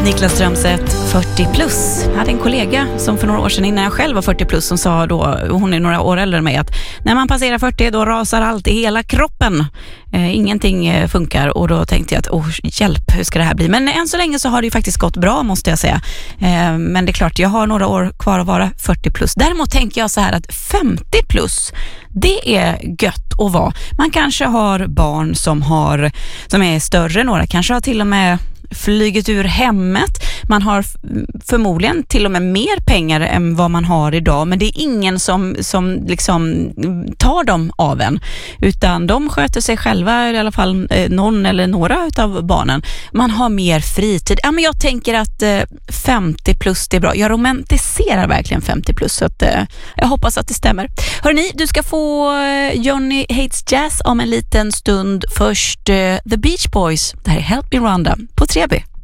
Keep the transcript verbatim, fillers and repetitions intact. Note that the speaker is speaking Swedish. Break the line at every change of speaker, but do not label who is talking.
Niklas Strömstedt, fyrtio plus. Jag hade en kollega som för några år sedan innan jag själv var fyrtio plus som sa då, hon är några år äldre än mig, att när man passerar fyrtio då rasar allt i hela kroppen. Eh, ingenting eh, funkar och då tänkte jag att oh, hjälp, hur ska det här bli? Men än så länge så har det ju faktiskt gått bra, måste jag säga. Eh, men det är klart, jag har några år kvar att vara fyrtio plus. Däremot tänker jag så här att femtio plus, det är gött att vara. Man kanske har barn som, har, som är större, några kanske har till och med flygit ur hemmet. Man har förmodligen till och med mer pengar än vad man har idag, men det är ingen som, som liksom tar dem av en, utan de sköter sig själva, i alla fall eh, någon eller några av barnen. Man har mer fritid. Ja, men jag tänker att eh, femtio plus, det är bra. Jag romantiserar verkligen femtio plus, så att, eh, jag hoppas att det stämmer. Hörrni, du ska få eh, Johnny Hates Jazz om en liten stund. Först eh, The Beach Boys. Det här är Help Me Rhonda på tre B.